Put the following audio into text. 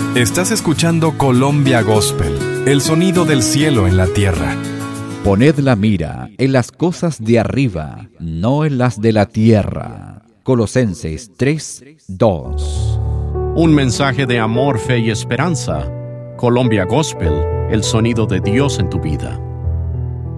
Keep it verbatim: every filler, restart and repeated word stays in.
Estás escuchando Colombia Gospel, el sonido del cielo en la tierra. Poned la mira en las cosas de arriba, no en las de la tierra. Colosenses tres, dos. Un mensaje de amor, fe y esperanza. Colombia Gospel, el sonido de Dios en tu vida.